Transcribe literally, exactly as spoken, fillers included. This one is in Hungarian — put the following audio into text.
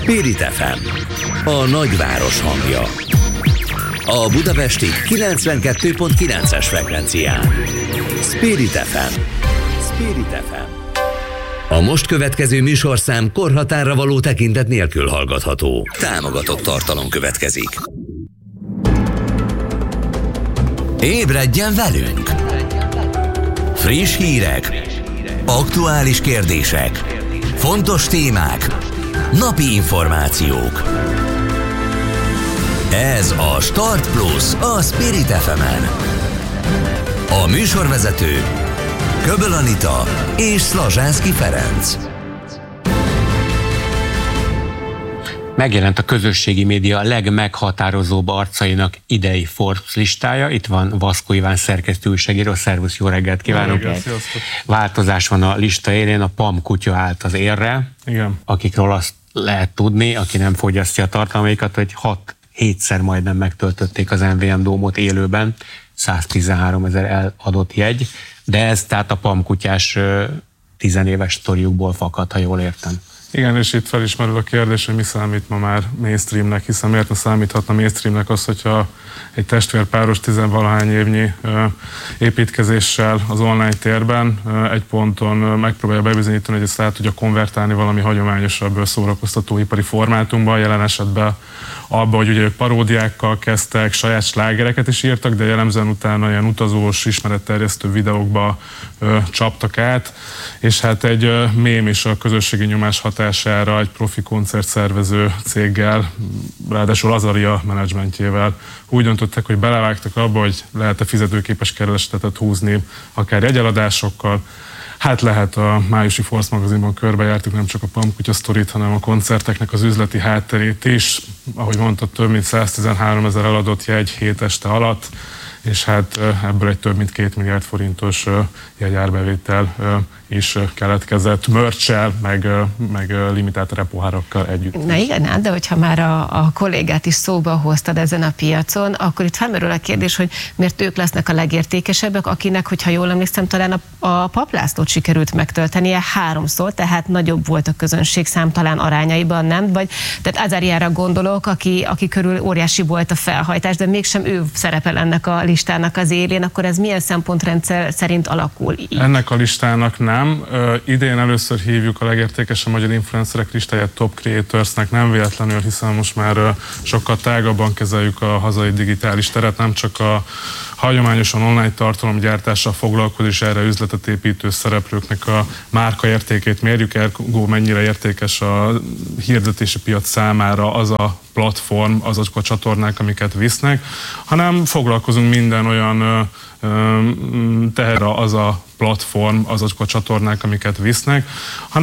Spirit ef em, a nagyváros hangja. A budapesti kilencvenkettő pont kilences frekvencián. Spirit ef em. Spirit ef em. A most következő műsorszám korhatárra való tekintet nélkül hallgatható. Támogatott tartalom következik. Ébredjen velünk! Friss hírek, aktuális kérdések, fontos témák, napi információk. Ez a Start Plus a Spirit ef emen. A műsorvezető Köböl Anita és Szlazsánszky Ferenc. Megjelent a közösségi média legmeghatározóbb arcainak idei Forbes listája. Itt van Vaszkó Iván szerkesztő újságíró. Szervusz, jó reggelt kívánok! Változás van a lista élén, a Pam kutya állt az érre. Igen. Akikről azt lehet tudni, aki nem fogyasztja a tartalmaikat, hogy hat-hétszer majdnem megtöltötték az em vé em Dómot élőben, száztizenhárom ezer eladott jegy, de ez tehát a Pam kutyás tizenéves sztoriukból fakad, ha jól értem. Igen, és itt felismerül a kérdés, hogy mi számít ma már mainstreamnek, hiszen miért ne számíthatna mainstreamnek az, hogyha egy testvérpáros tizenvalahány évnyi építkezéssel az online térben egy ponton megpróbálja bebizonyítani, hogy ezt át tudja konvertálni valami hagyományosabb szórakoztatóipari formátumban, jelen esetben abba, hogy ugye ők paródiákkal kezdtek, saját slágereket is írtak, de jellemzően utána ilyen utazós, ismeretterjesztő videókba ö, csaptak át, és hát egy ö, mém is a közösségi nyomás hatására egy profi koncertszervező céggel, ráadásul Azaria menedzsmentjével úgy döntöttek, hogy belevágtak abba, hogy lehet-e fizetőképes keresletet húzni, akár jegyeladásokkal. Hát lehet, a májusi Force magazinban körbejártuk nem csak a Pam kutya sztorit, hanem a koncerteknek az üzleti hátterét is. Ahogy mondtad, több mint száztizenhárom ezer eladott jegy hét este alatt, és hát ebből egy több mint két milliárd forintos jegyárbevétel is keletkezett merch-el, meg, meg limitált repóhárakkal együtt. Na igen, de hogyha már a, a kollégát is szóba hoztad ezen a piacon, akkor itt felmerül a kérdés, hogy miért ők lesznek a legértékesebbek, akinek, hogyha jól emlékszem, talán a, a Pap Lászlót sikerült megtöltenie háromszor, tehát nagyobb volt a közönségszám talán arányaiban, nem? Vagy, tehát Azariára gondolok, aki, aki körül óriási volt a felhajtás, de mégsem ő szerepel ennek a listának az élén, akkor ez milyen szempontrendszer szerint alakul így? Ennek a listának nem. Uh, idén először hívjuk a legértékesebb magyar influencerek listáját Top Creatorsnek, nem véletlenül, hiszen most már uh, sokkal tágabban kezeljük a hazai digitális teret, nem csak a hagyományosan online tartalomgyártással foglalkozó és erre üzletet építő szereplőknek a márkaértékét mérjük, ergo mennyire értékes a hirdetési piac számára az a platform, azok a csatornák, amiket visznek, hanem foglalkozunk minden olyan teherre az a platform, azok a csatornák, amiket visznek, hanem